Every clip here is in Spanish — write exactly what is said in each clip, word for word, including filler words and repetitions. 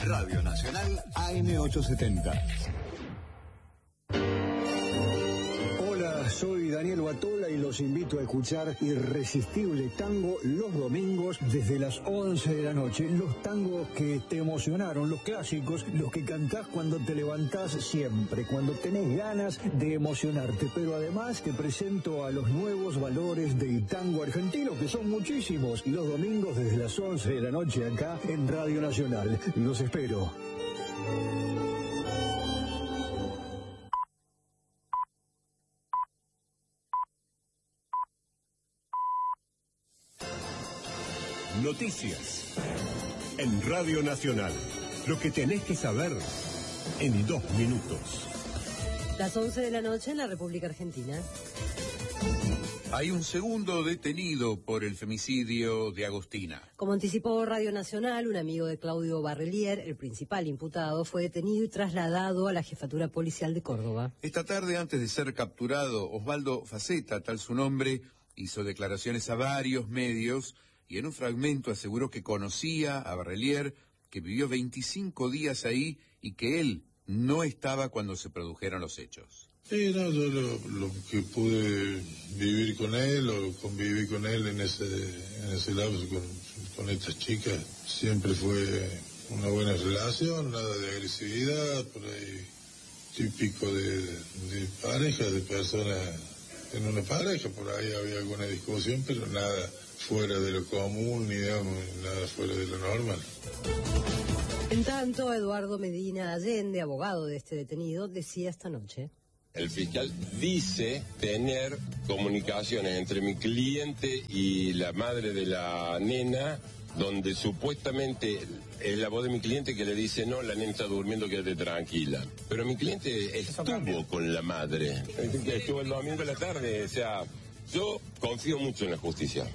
Radio Nacional A M ochocientos setenta. Hola, soy Daniel Batola y los invito a escuchar Irresistible Tango los domingos desde las once de la noche. Los tangos que te emocionaron, los clásicos, los que cantás cuando te levantás siempre, cuando tenés ganas de emocionarte. Pero además te presento a los nuevos valores del tango argentino, que son muchísimos. Los domingos desde las once de la noche acá en Radio Nacional. Los espero. Noticias en Radio Nacional. Lo que tenés que saber en dos minutos. Las once de la noche en la República Argentina. Hay un segundo detenido por el femicidio de Agostina. Como anticipó Radio Nacional, un amigo de Claudio Barrelier, el principal imputado, fue detenido y trasladado a la Jefatura Policial de Córdoba. Esta tarde, antes de ser capturado, Osvaldo Faceta, tal su nombre, hizo declaraciones a varios medios y en un fragmento aseguró que conocía a Barrelier, que vivió veinticinco días ahí y que él no estaba cuando se produjeron los hechos. Sí, no, yo lo, lo que pude vivir con él o conviví con él en ese en ese lapso con, con estas chicas, siempre fue una buena relación, nada de agresividad, por ahí típico de, de pareja, de personas en una pareja, por ahí había alguna discusión, pero nada fuera de lo común, ni digamos, nada fuera de lo normal. En tanto, Eduardo Medina Allende, abogado de este detenido, decía esta noche: el fiscal dice tener comunicaciones entre mi cliente y la madre de la nena, donde supuestamente es la voz de mi cliente que le dice, no, la nena está durmiendo, quédate tranquila. Pero mi cliente estuvo con la madre, estuvo el domingo en la tarde, o sea, yo confío mucho en la justicia.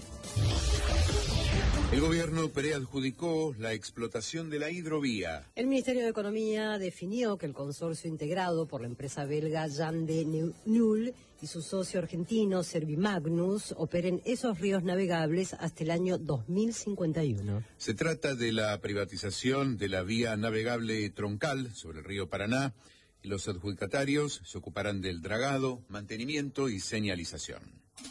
El gobierno preadjudicó la explotación de la hidrovía. El Ministerio de Economía definió que el consorcio integrado por la empresa belga Jan de Nul y su socio argentino Servimagnus operen esos ríos navegables hasta el año dos mil cincuenta y uno. Se trata de la privatización de la vía navegable troncal sobre el río Paraná y los adjudicatarios se ocuparán del dragado, mantenimiento y señalización.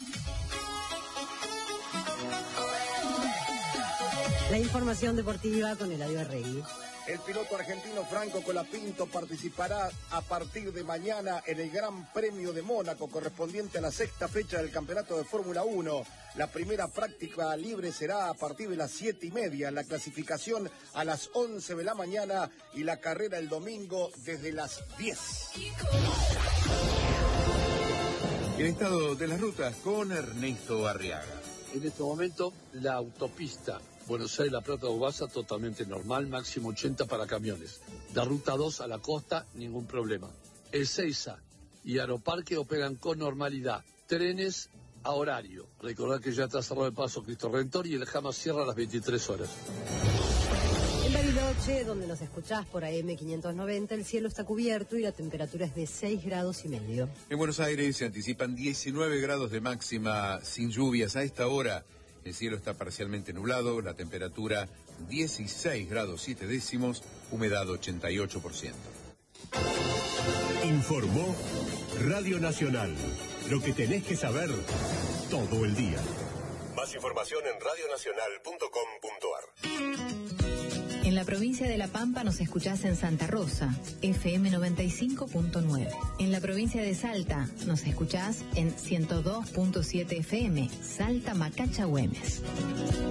La información deportiva con Eladio Arregui. El piloto argentino Franco Colapinto participará a partir de mañana en el Gran Premio de Mónaco, correspondiente a la sexta fecha del Campeonato de Fórmula uno. La primera práctica libre será a partir de las siete y media, la clasificación a las once de la mañana y la carrera el domingo desde las diez. El estado de las rutas con Ernesto Arriaga. En este momento, la autopista Buenos Aires-La Plata-Ugasa totalmente normal, máximo ochenta para camiones. La ruta dos a la costa, ningún problema. Ezeiza y Aeroparque operan con normalidad. Trenes a horario. Recordad que ya está cerrado el paso Cristo Redentor y el Jama cierra a las veintitrés horas. En Bariloche, donde nos escuchás por A M quinientos noventa, el cielo está cubierto y la temperatura es de seis grados y medio. En Buenos Aires se anticipan diecinueve grados de máxima sin lluvias a esta hora. El cielo está parcialmente nublado, la temperatura dieciséis grados siete décimos, humedad ochenta y ocho por ciento. Informó Radio Nacional. Lo que tenés que saber todo el día. Más información en radionacional punto com punto ar. En la provincia de La Pampa nos escuchás en Santa Rosa, F M noventa y cinco punto nueve. En la provincia de Salta nos escuchás en ciento dos punto siete F M, Salta Macacha Güemes.